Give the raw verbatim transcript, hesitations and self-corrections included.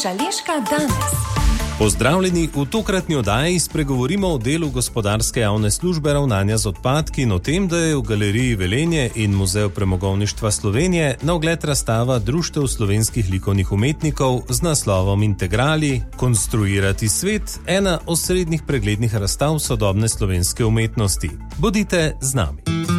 Šaleška danes. Pozdravljeni, v tokratni oddaji spregovorimo o delu gospodarske javne službe ravnanja z odpadki in o tem, da je v Galeriji Velenje in Muzeju premogovništva Slovenije na ogled razstava Društev slovenskih likovnih umetnikov z naslovom Integrali – Konstruirati svet, ena osrednjih preglednih razstav sodobne slovenske umetnosti. Bodite z nami.